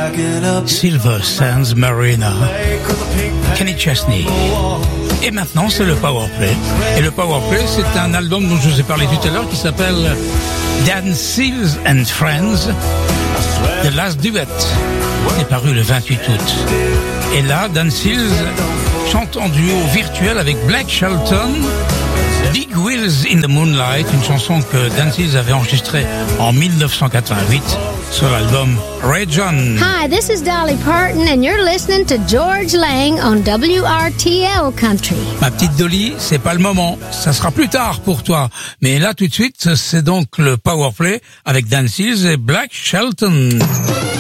Silver Sands Marina, Kenny Chesney. Et maintenant, c'est le Powerplay. Et le Powerplay, c'est un album dont je vous ai parlé tout à l'heure qui s'appelle Dan Seals and Friends, The Last Duet. C'est paru le 28 août. Et là, Dan Seals chante en duo virtuel avec Blake Shelton, Big Wheels in the Moonlight, une chanson que Dan Seals avait enregistrée en 1988 sur l'album Ray John. Hi, this is Dolly Parton and you're listening to George Lang on WRTL Country. Ma petite Dolly, c'est pas le moment, ça sera plus tard pour toi. Mais là tout de suite, c'est donc le Powerplay avec Dan Seals et Blake Shelton.